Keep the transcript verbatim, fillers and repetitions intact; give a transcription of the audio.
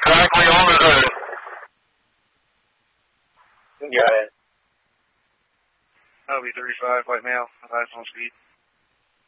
exactly on the hood. Got it. L B thirty-five, white male, advise on speed.